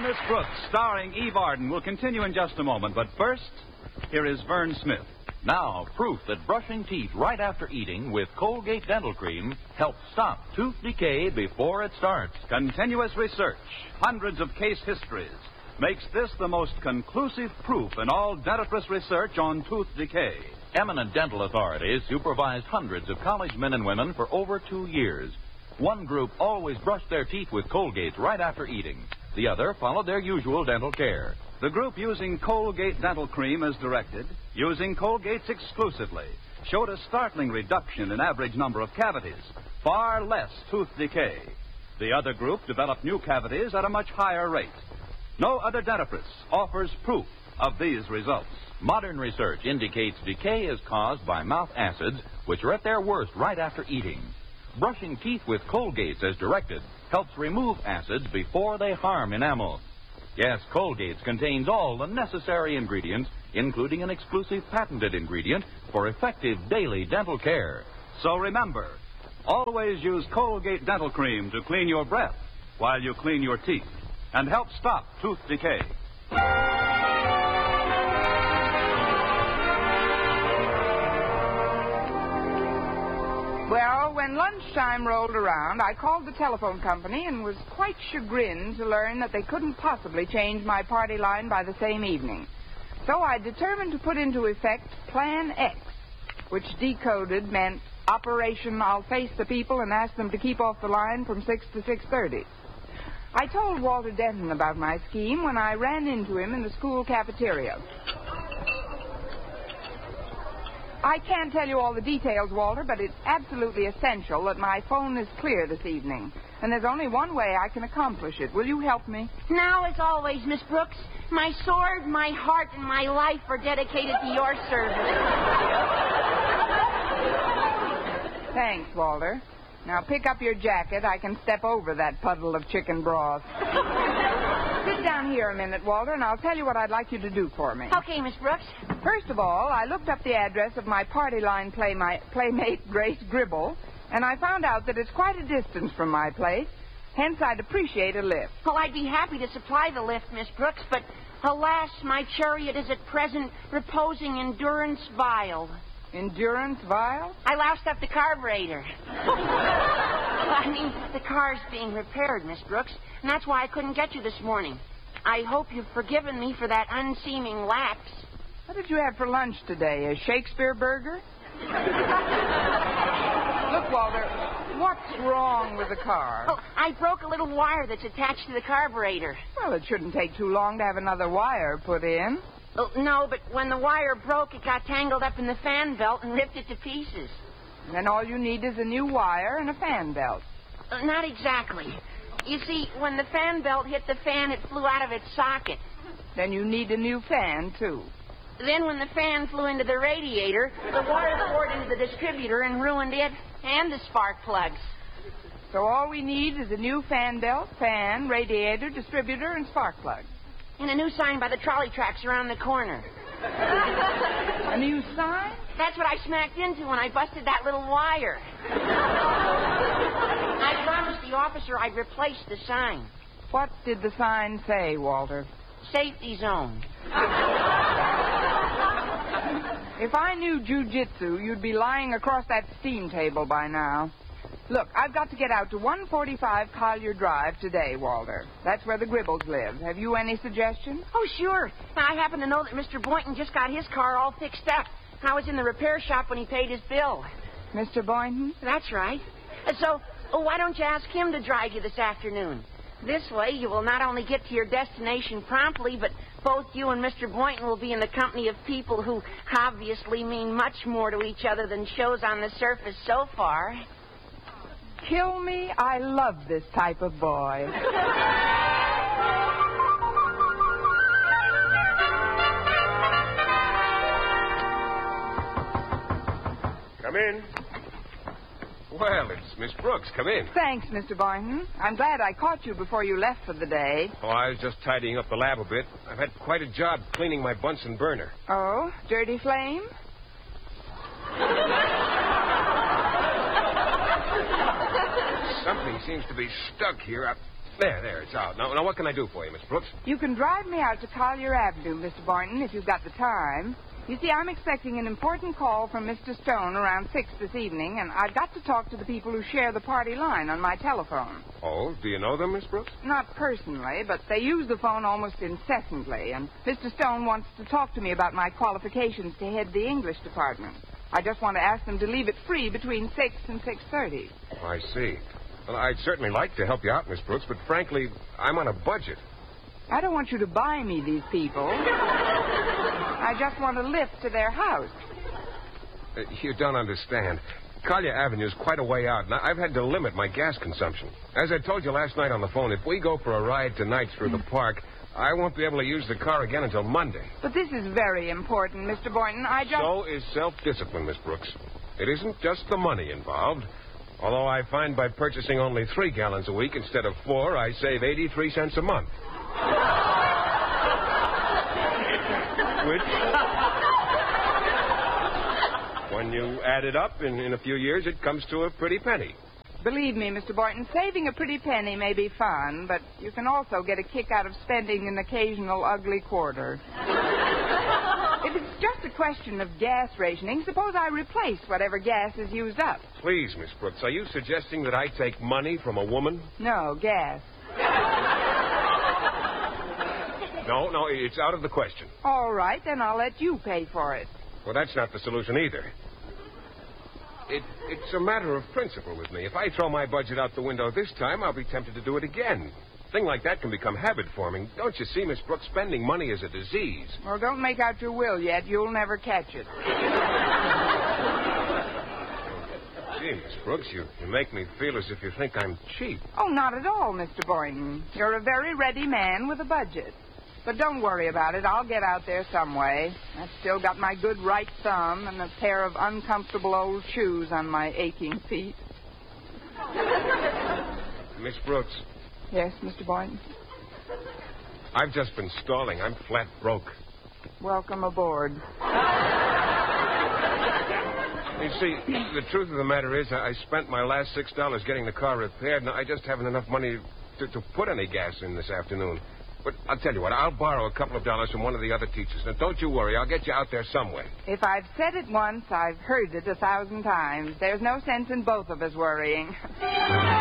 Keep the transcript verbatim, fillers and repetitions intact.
Miss Brooks, starring Eve Arden, will continue in just a moment. But first, here is Vern Smith. Now, proof that brushing teeth right after eating with Colgate Dental Cream helps stop tooth decay before it starts. Continuous research, hundreds of case histories, makes this the most conclusive proof in all dentifrice research on tooth decay. Eminent dental authorities supervised hundreds of college men and women for over two years. One group always brushed their teeth with Colgate right after eating. The other followed their usual dental care. The group using Colgate Dental Cream as directed, using Colgate's exclusively, showed a startling reduction in average number of cavities, far less tooth decay. The other group developed new cavities at a much higher rate. No other dentifrice offers proof of these results. Modern research indicates decay is caused by mouth acids, which are at their worst right after eating. Brushing teeth with Colgate as directed helps remove acids before they harm enamel. Yes, Colgate contains all the necessary ingredients, including an exclusive patented ingredient for effective daily dental care. So remember, always use Colgate Dental Cream to clean your breath while you clean your teeth and help stop tooth decay. Well, when lunchtime rolled around, I called the telephone company and was quite chagrined to learn that they couldn't possibly change my party line by the same evening. So I determined to put into effect Plan X, which decoded meant Operation I'll Face the People and Ask Them to Keep Off the Line from six to six thirty. I told Walter Denton about my scheme when I ran into him in the school cafeteria. I can't tell you all the details, Walter, but it's absolutely essential that my phone is clear this evening. And there's only one way I can accomplish it. Will you help me? Now, as always, Miss Brooks, my sword, my heart, and my life are dedicated to your service. Thanks, Walter. Now pick up your jacket. I can step over that puddle of chicken broth. Sit down here a minute, Walter, and I'll tell you what I'd like you to do for me. Okay, Miss Brooks. First of all, I looked up the address of my party line playmate, playmate Grace Gribble, and I found out that it's quite a distance from my place. Hence, I'd appreciate a lift. Well, I'd be happy to supply the lift, Miss Brooks, but alas, my chariot is at present reposing in durance vile. Endurance vile? I loused up the carburetor. I mean, the car's being repaired, Miss Brooks, and that's why I couldn't get you this morning. I hope you've forgiven me for that unseeming lapse. What did you have for lunch today? A Shakespeare burger? Look, Walter, what's wrong with the car? Oh, I broke a little wire that's attached to the carburetor. Well, it shouldn't take too long to have another wire put in. Oh, no, but when the wire broke, it got tangled up in the fan belt and ripped it to pieces. Then all you need is a new wire and a fan belt. Uh, not exactly. You see, when the fan belt hit the fan, it flew out of its socket. Then you need a new fan, too. Then when the fan flew into the radiator, the water poured into the distributor and ruined it and the spark plugs. So all we need is a new fan belt, fan, radiator, distributor, and spark plug. And a new sign by the trolley tracks around the corner. A new sign? That's what I smacked into when I busted that little wire. I promised the officer I'd replace the sign. What did the sign say, Walter? Safety zone. If I knew jiu-jitsu, you'd be lying across that steam table by now. Look, I've got to get out to one forty-five Collier Drive today, Walter. That's where the Gribbles live. Have you any suggestions? Oh, sure. I happen to know that Mister Boynton just got his car all fixed up. I was in the repair shop when he paid his bill. Mister Boynton? That's right. So, oh, why don't you ask him to drive you this afternoon? This way, you will not only get to your destination promptly, but both you and Mister Boynton will be in the company of people who obviously mean much more to each other than shows on the surface so far. Kill me, I love this type of boy. Come in. Well, it's Miss Brooks. Come in. Thanks, Mister Boynton. I'm glad I caught you before you left for the day. Oh, I was just tidying up the lab a bit. I've had quite a job cleaning my Bunsen burner. Oh, dirty flame? Something seems to be stuck here. Up there, there, it's out. Now, now, what can I do for you, Miss Brooks? You can drive me out to Collier Avenue, Mister Boynton, if you've got the time. You see, I'm expecting an important call from Mister Stone around six this evening, and I've got to talk to the people who share the party line on my telephone. Oh, do you know them, Miss Brooks? Not personally, but they use the phone almost incessantly, and Mister Stone wants to talk to me about my qualifications to head the English department. I just want to ask them to leave it free between six and six thirty. I see. Well, I'd certainly like to help you out, Miss Brooks, but frankly, I'm on a budget. I don't want you to buy me these people. I just want to lift to their house. Uh, you don't understand. Collier Avenue is quite a way out, and I've had to limit my gas consumption. As I told you last night on the phone, if we go for a ride tonight through the park, I won't be able to use the car again until Monday. But this is very important, Mister Boynton. I just... So is self-discipline, Miss Brooks. It isn't just the money involved. Although I find by purchasing only three gallons a week instead of four, I save eighty-three cents a month. Which, when you add it up, in, in a few years, it comes to a pretty penny. Believe me, Mister Boynton, saving a pretty penny may be fun, but you can also get a kick out of spending an occasional ugly quarter. If it's just a question of gas rationing, suppose I replace whatever gas is used up. Please, Miss Brooks, are you suggesting that I take money from a woman? No, gas. No, no, it's out of the question. All right, then I'll let you pay for it. Well, that's not the solution either. It, it's a matter of principle with me. If I throw my budget out the window this time, I'll be tempted to do it again. A thing like that can become habit-forming. Don't you see, Miss Brooks, spending money is a disease. Well, don't make out your will yet. You'll never catch it. Gee, Miss Brooks, you, you make me feel as if you think I'm cheap. Oh, not at all, Mister Boynton. You're a very ready man with a budget. But don't worry about it. I'll get out there some way. I've still got my good right thumb and a pair of uncomfortable old shoes on my aching feet. Miss Brooks. Yes, Mister Boynton? I've just been stalling. I'm flat broke. Welcome aboard. You see, the truth of the matter is I spent my last six dollars getting the car repaired, and I just haven't enough money to, to put any gas in this afternoon. But I'll tell you what, I'll borrow a couple of dollars from one of the other teachers. Now, don't you worry. I'll get you out there some way. If I've said it once, I've heard it a thousand times. There's no sense in both of us worrying.